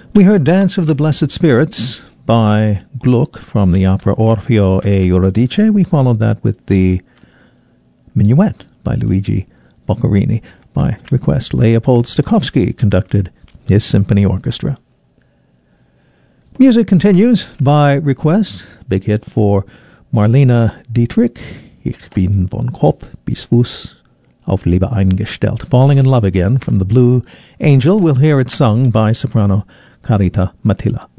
We heard Dance of the Blessed Spirits by Gluck from the opera Orfeo e Euridice. We followed that with the Minuet by Luigi Boccherini. By request, Leopold Stokowski conducted his symphony orchestra. Music continues by request. Big hit for Marlene Dietrich. Ich bin von Kopf bis Fuß auf Liebe eingestellt. Falling in Love Again from the Blue Angel. We'll hear it sung by soprano Carita Matilla.